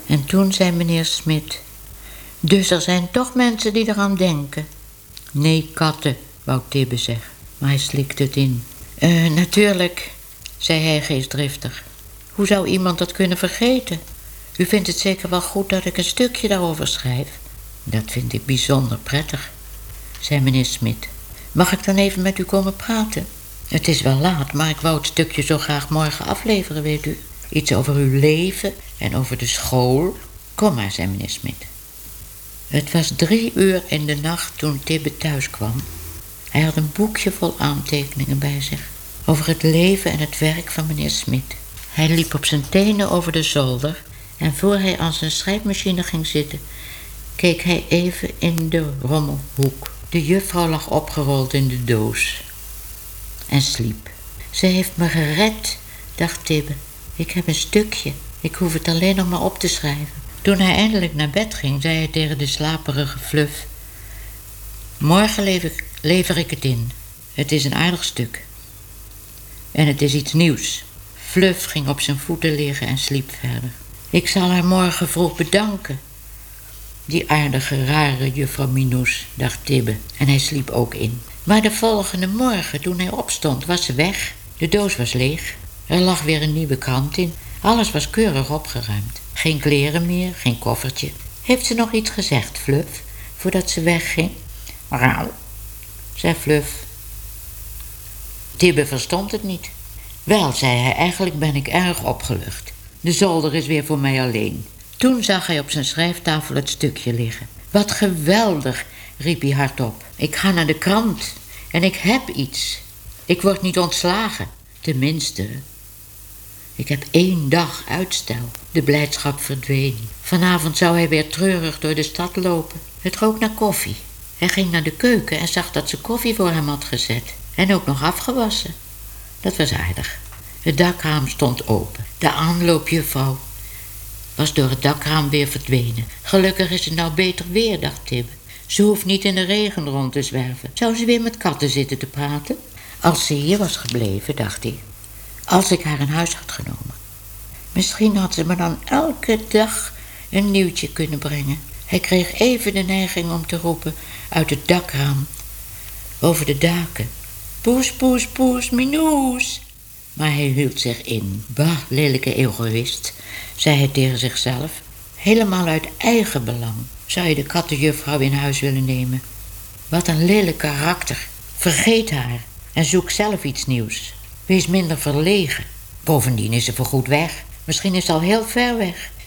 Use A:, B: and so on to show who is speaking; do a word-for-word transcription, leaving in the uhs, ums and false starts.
A: En toen zei meneer Smit: dus er zijn toch mensen die eraan denken. Nee, katten, wou Tibbe zeggen, maar hij slikte het in. Uh, natuurlijk, zei hij geestdriftig. Hoe zou iemand dat kunnen vergeten? U vindt het zeker wel goed dat ik een stukje daarover schrijf? Dat vind ik bijzonder prettig, zei meneer Smit. Mag ik dan even met u komen praten? Het is wel laat, maar ik wou het stukje zo graag morgen afleveren, weet u. Iets over uw leven en over de school. Kom maar, zei meneer Smit. Het was drie uur in de nacht toen Tibbe thuis kwam. Hij had een boekje vol aantekeningen bij zich over het leven en het werk van meneer Smit. Hij liep op zijn tenen over de zolder en voor hij aan zijn schrijfmachine ging zitten, keek hij even in de rommelhoek. De juffrouw lag opgerold in de doos en sliep. Ze heeft me gered, dacht Tibbe. Ik heb een stukje. Ik hoef het alleen nog maar op te schrijven. Toen hij eindelijk naar bed ging, zei hij tegen de slaperige Fluff: morgen lever, lever ik het in. Het is een aardig stuk. En het is iets nieuws. Fluff ging op zijn voeten liggen en sliep verder. Ik zal haar morgen vroeg bedanken. Die aardige, rare juffrouw Minoes, dacht Tibbe. En hij sliep ook in. Maar de volgende morgen, toen hij opstond, was ze weg. De doos was leeg. Er lag weer een nieuwe krant in. Alles was keurig opgeruimd. Geen kleren meer, geen koffertje. Heeft ze nog iets gezegd, Fluff, voordat ze wegging? Rauw, zei Fluff. Tibbe verstond het niet. Wel, zei hij, eigenlijk ben ik erg opgelucht. De zolder is weer voor mij alleen. Toen zag hij op zijn schrijftafel het stukje liggen. Wat geweldig, riep hij hardop. Ik ga naar de krant en ik heb iets. Ik word niet ontslagen. Tenminste, ik heb één dag uitstel. De blijdschap verdween. Vanavond zou hij weer treurig door de stad lopen. Het rook naar koffie. Hij ging naar de keuken en zag dat ze koffie voor hem had gezet. En ook nog afgewassen. Dat was aardig. Het dakraam stond open. De aanloopjuffrouw was door het dakraam weer verdwenen. Gelukkig is het nou beter weer, dacht Tibbe. Ze hoeft niet in de regen rond te zwerven. Zou ze weer met katten zitten te praten? Als ze hier was gebleven, dacht hij. Als ik haar in huis had genomen. Misschien had ze me dan elke dag een nieuwtje kunnen brengen. Hij kreeg even de neiging om te roepen uit het dakraam over de daken. Poes, poes, poes, Minoes. Maar hij hield zich in. Bah, lelijke egoïst, zei hij tegen zichzelf. Helemaal uit eigen belang zou je de kattenjuffrouw in huis willen nemen. Wat een lelijk karakter. Vergeet haar en zoek zelf iets nieuws. Wees minder verlegen. Bovendien is ze voorgoed weg. Misschien is ze al heel ver weg.